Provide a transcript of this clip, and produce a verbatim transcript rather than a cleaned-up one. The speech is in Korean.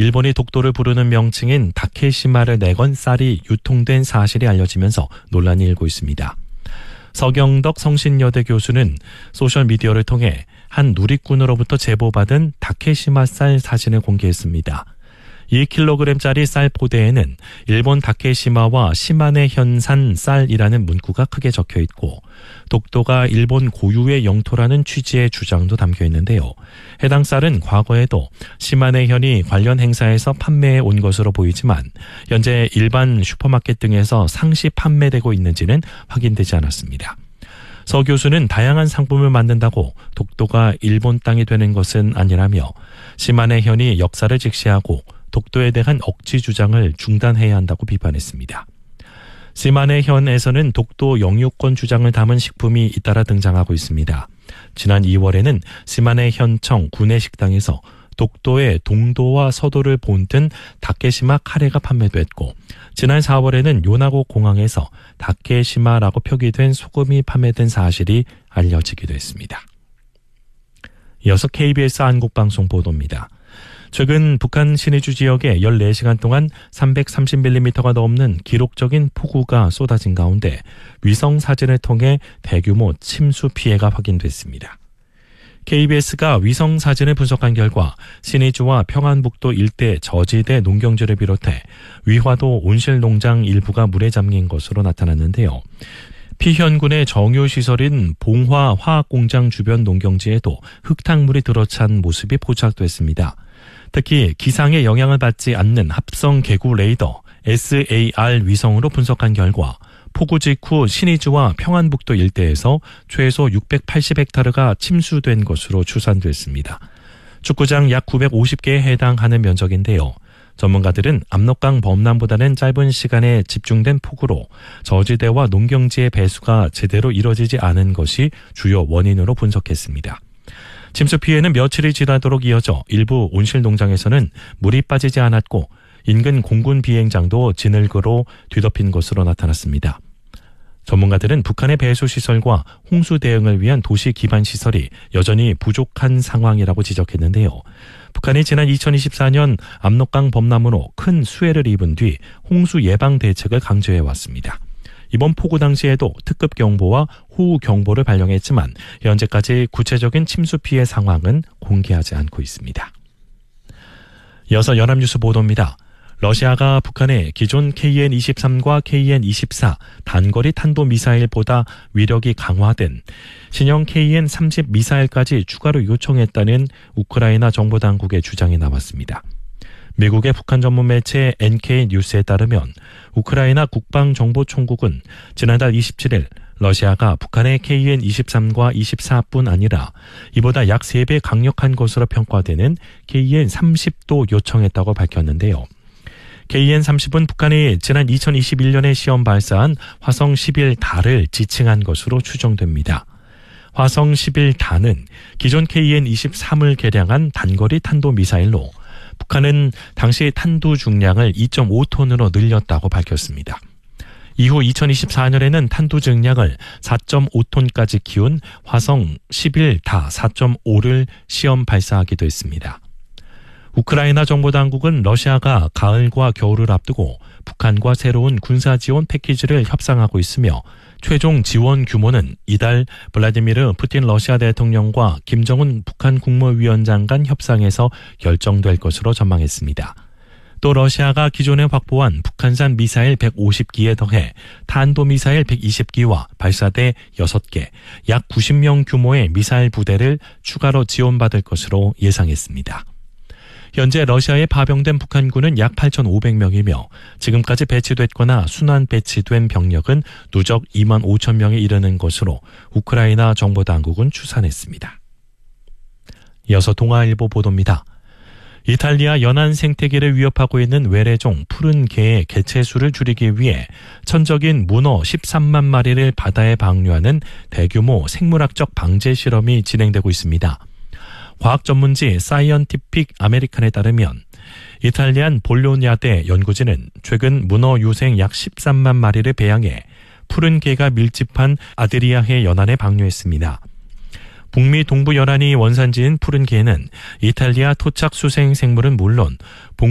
일본이 독도를 부르는 명칭인 다케시마를 내건 쌀이 유통된 사실이 알려지면서 논란이 일고 있습니다. 서경덕 성신여대 교수는 소셜미디어를 통해 한 누리꾼으로부터 제보받은 다케시마 쌀 사진을 공개했습니다. 이 킬로그램짜리 쌀 포대에는 일본 다케시마와 시마네 현산 쌀이라는 문구가 크게 적혀 있고 독도가 일본 고유의 영토라는 취지의 주장도 담겨 있는데요. 해당 쌀은 과거에도 시마네 현이 관련 행사에서 판매해 온 것으로 보이지만 현재 일반 슈퍼마켓 등에서 상시 판매되고 있는지는 확인되지 않았습니다. 서 교수는 다양한 상품을 만든다고 독도가 일본 땅이 되는 것은 아니라며 시마네 현이 역사를 직시하고 독도에 대한 억지 주장을 중단해야 한다고 비판했습니다. 시마네 현에서는 독도 영유권 주장을 담은 식품이 잇따라 등장하고 있습니다. 지난 이월에는 시마네 현청 구내식당에서 독도의 동도와 서도를 본뜬 다케시마 카레가 판매됐고 지난 사월에는 요나고 공항에서 다케시마라고 표기된 소금이 판매된 사실이 알려지기도 했습니다. 이어서 케이비에스 한국방송 보도입니다. 최근 북한 신의주 지역에 열네 시간 동안 삼백삼십 밀리미터가 넘는 기록적인 폭우가 쏟아진 가운데 위성 사진을 통해 대규모 침수 피해가 확인됐습니다. 케이비에스가 위성 사진을 분석한 결과 신의주와 평안북도 일대 저지대 농경지를 비롯해 위화도 온실농장 일부가 물에 잠긴 것으로 나타났는데요. 피현군의 정유시설인 봉화 화학공장 주변 농경지에도 흙탕물이 들어찬 모습이 포착됐습니다. 특히 기상에 영향을 받지 않는 합성 개구 레이더 에스에이알 위성으로 분석한 결과 폭우 직후 신의주와 평안북도 일대에서 최소 육백팔십 헥타르가 침수된 것으로 추산됐습니다. 축구장 약 구백오십 개에 해당하는 면적인데요. 전문가들은 압록강 범람보다는 짧은 시간에 집중된 폭우로 저지대와 농경지의 배수가 제대로 이뤄지지 않은 것이 주요 원인으로 분석했습니다. 침수 피해는 며칠이 지나도록 이어져 일부 온실농장에서는 물이 빠지지 않았고 인근 공군 비행장도 진흙으로 뒤덮인 것으로 나타났습니다. 전문가들은 북한의 배수시설과 홍수 대응을 위한 도시 기반 시설이 여전히 부족한 상황이라고 지적했는데요. 북한이 지난 이천이십사 년 압록강 범람으로 큰 수해를 입은 뒤 홍수 예방 대책을 강조해왔습니다. 이번 폭우 당시에도 특급 경보와 호우 경보를 발령했지만 현재까지 구체적인 침수 피해 상황은 공개하지 않고 있습니다. 이어서 연합뉴스 보도입니다. 러시아가 북한에 기존 케이엔 이십삼과 케이엔 이십사 단거리 탄도미사일보다 위력이 강화된 신형 케이엔 삼십 미사일까지 추가로 요청했다는 우크라이나 정보당국의 주장이 나왔습니다. 미국의 북한 전문 매체 엔케이 뉴스에 따르면 우크라이나 국방정보총국은 지난달 이십칠 일 러시아가 북한의 케이엔 이십삼과 이십사뿐 아니라 이보다 약 세 배 강력한 것으로 평가되는 케이엔 삼십도 요청했다고 밝혔는데요. 케이엔 삼십은 북한이 지난 이천이십일 년에 시험 발사한 화성 십일 달을 지칭한 것으로 추정됩니다. 화성 십일 달은 기존 케이엔 이십삼을 개량한 단거리 탄도미사일로 북한은 당시 탄두 중량을 이 점 오 톤으로 늘렸다고 밝혔습니다. 이후 이천이십사 년에는 탄두 증량을 사 점 오 톤까지 키운 화성 십일 다 사 점 오를 시험 발사하기도 했습니다. 우크라이나 정보당국은 러시아가 가을과 겨울을 앞두고 북한과 새로운 군사 지원 패키지를 협상하고 있으며 최종 지원 규모는 이달 블라디미르 푸틴 러시아 대통령과 김정은 북한 국무위원장 간 협상에서 결정될 것으로 전망했습니다. 또 러시아가 기존에 확보한 북한산 미사일 백오십 기에 더해 탄도미사일 백이십 기와 발사대 여섯 개, 약 구십 명 규모의 미사일 부대를 추가로 지원받을 것으로 예상했습니다. 현재 러시아에 파병된 북한군은 약 팔천오백 명이며 지금까지 배치됐거나 순환 배치된 병력은 누적 이만 오천 명에 이르는 것으로 우크라이나 정보당국은 추산했습니다. 이어서 동아일보 보도입니다. 이탈리아 연안 생태계를 위협하고 있는 외래종 푸른 개의 개체수를 줄이기 위해 천적인 문어 십삼만 마리를 바다에 방류하는 대규모 생물학적 방제 실험이 진행되고 있습니다. 과학 전문지 사이언티픽 아메리칸에 따르면 이탈리안 볼로냐대 연구진은 최근 문어 유생 약 십삼만 마리를 배양해 푸른 개가 밀집한 아드리아해 연안에 방류했습니다. 북미 동부 연안이 원산지인 푸른 개는 이탈리아 토착 수생 생물은 물론